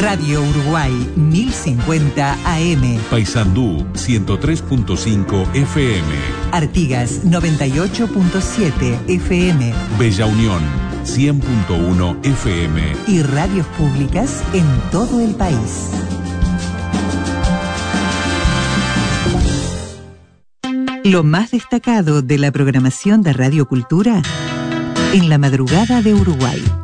Radio Uruguay 1050 AM. Paysandú 103.5 FM. Artigas 98.7 FM. Bella Unión 100.1 FM. Y radios públicas en todo el país. Lo más destacado de la programación de Radio Cultura en la madrugada de Uruguay.